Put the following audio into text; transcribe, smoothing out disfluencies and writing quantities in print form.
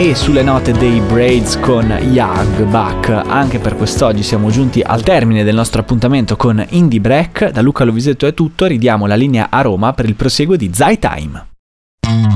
E sulle note dei Braids con Young Buck, anche per quest'oggi siamo giunti al termine del nostro appuntamento con Indie Break. Da Luca Lovisetto è tutto, ridiamo la linea a Roma per il proseguo di Zai Time.